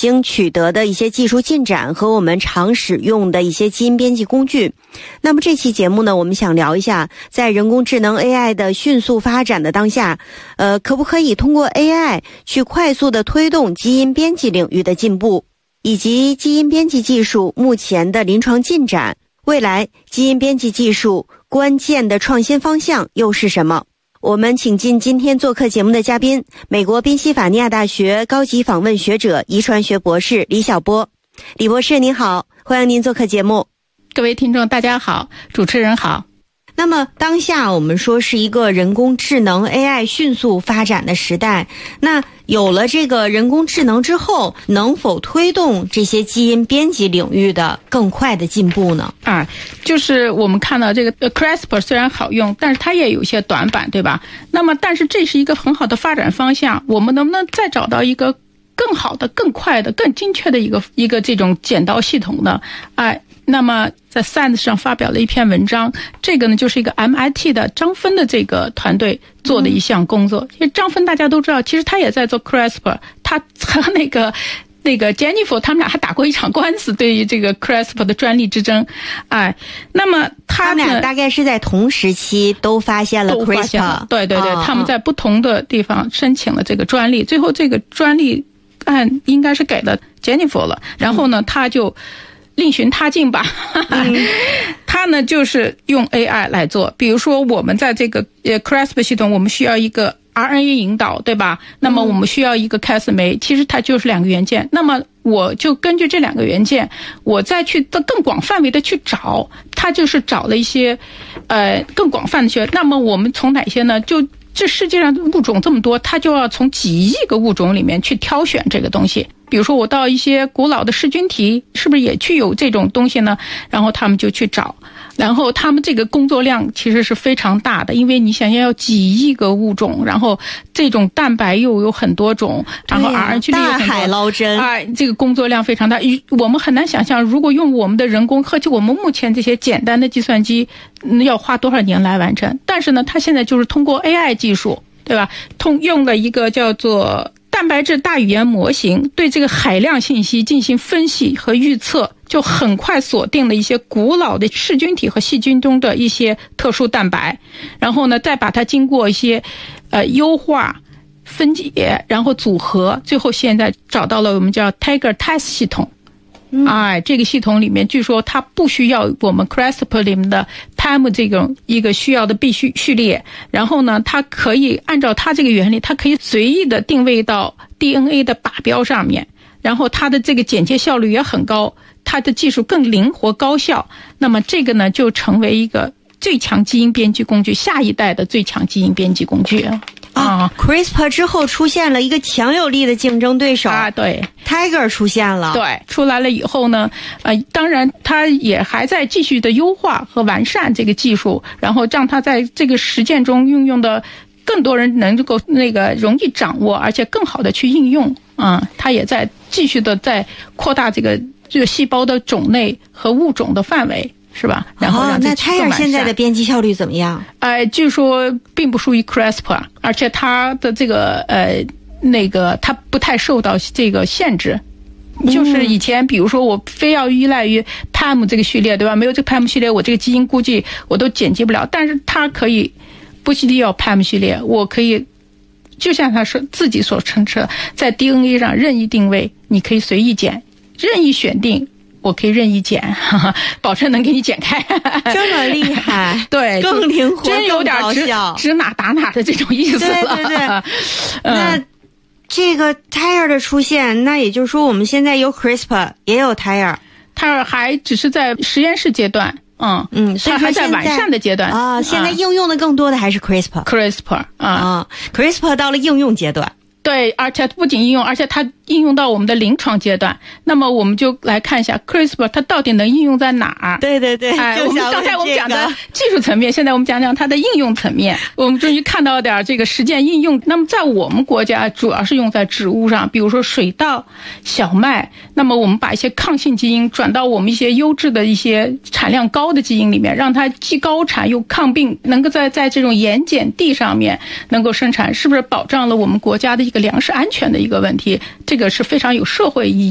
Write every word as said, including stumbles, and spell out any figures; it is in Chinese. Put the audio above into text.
经取得的一些技术进展和我们常使用的一些基因编辑工具。那么这期节目呢，我们想聊一下，在人工智能 A I 的迅速发展的当下，呃，可不可以通过 A I 去快速的推动基因编辑领域的进步，以及基因编辑技术目前的临床进展，未来基因编辑技术关键的创新方向又是什么？我们请进今天做客节目的嘉宾，美国宾夕法尼亚大学高级访问学者、遗传学博士李晓波。李博士您好，欢迎您做客节目。 各位听众大家好，主持人好。 那么当下我们说是一个人工智能 A I 迅速发展的时代，那有了这个人工智能之后，能否推动这些基因编辑领域的更快的进步呢？ 啊，就是我们看到这个 CRISPR 虽然好用，但是它也有一些短板，对吧？那么但是这是一个很好的发展方向，我们能不能再找到一个更好的、更快的、更精确的一个一个这种剪刀系统呢？哎、啊，那么在 Science 上发表了一篇文章，这个呢就是一个 M I T 的张芬的这个团队做的一项工作。因为张芬大家都知道，其实他也在做 CRISPR， 他和那个那个 Jennifer 他们俩还打过一场官司，对于这个 CRISPR 的专利之争。哎，那么他他们俩大概是在同时期都发现了 CRISPR， 对对对、哦，他们在不同的地方申请了这个专利，最后这个专利案应该是给了 Jennifer 了，然后呢，他就另寻他境吧。嗯、他呢就是用 A I 来做，比如说我们在这个呃 CRISPR 系统，我们需要一个 R N A 引导，对吧？那么我们需要一个 Cas 酶，其实它就是两个元件。那么我就根据这两个元件，我再去更广范围的去找，它就是找了一些呃更广泛的学。那么我们从哪些呢？就这世界上物种这么多，它就要从几亿个物种里面去挑选这个东西。比如说我到一些古老的噬菌体，是不是也具有这种东西呢？然后他们就去找，然后他们这个工作量其实是非常大的，因为你想想要几亿个物种，然后这种蛋白又有很多种，然后 R N A 大海捞针， 哎，这个工作量非常大。我们很难想象，如果用我们的人工和就我们目前这些简单的计算机，要花多少年来完成？但是呢，它现在就是通过 A I 技术，对吧？通用了一个叫做蛋白质大语言模型，对这个海量信息进行分析和预测，就很快锁定了一些古老的噬菌体和细菌中的一些特殊蛋白，然后呢，再把它经过一些呃优化、分解，然后组合，最后现在找到了我们叫 Tiger Test 系统。哎，这个系统里面据说它不需要我们 CRISPR 里面的 P A M 这种一个需要的必须序列，然后呢，它可以按照它这个原理，它可以随意的定位到 D N A 的靶标上面，然后它的这个剪接效率也很高，它的技术更灵活高效。那么这个呢，就成为一个最强基因编辑工具，下一代的最强基因编辑工具啊 ，CRISPR 之后出现了一个强有力的竞争对手啊，对 ，Tiger 出现了， 对，出来了以后呢，呃，当然它也还在继续的优化和完善这个技术，然后让它在这个实践中运用的更多人能够那个容易掌握，而且更好的去应用啊、嗯，它也在继续的在扩大这个这个细胞的种类和物种的范围。是吧？然后让哦，那 Tiger 现在的编辑效率怎么样？ 呃，据说并不输于 CRISPR， 而且它的这个呃那个它不太受到这个限制。就是以前比如说我非要依赖于 P A M 这个序列，对吧？没有这个 P A M 序列，我这个基因估计我都剪辑不了。但是它可以不需要 P A M 序列，我可以就像他说自己所称的，在 D N A 上任意定位，你可以随意剪，任意选定。我可以任意剪，哈哈，保证能给你剪开。 这么厉害， 对， 更灵活， 真有点指指哪打哪的这种意思了。 对对对，那这个 Tiger 的出现，那也就是说我们现在有 CRISPR， 也有 Tiger， 它还只是在实验室阶段。嗯嗯，它还在完善的阶段啊。现在应用的更多的还是 CRISPR，CRISPR 啊啊 ，CRISPR 到了应用阶段。 对，而且不仅应用，而且它应用到我们的临床阶段。那么我们就来看一下 CRISPR 它到底能应用在哪儿？ 对对对， 哎，我们刚才我们讲的技术层面，现在我们讲讲它的应用层面。我们终于看到点这个实践应用。那么在我们国家主要是用在植物上，比如说水稻、小麦。那么我们把一些抗性基因转到我们一些优质的一些产量高的基因里面，让它既高产又抗病，能够在在这种盐碱地上面能够生产，是不是保障了我们国家的一个粮食安全的一个问题？这个是非常有社会意义。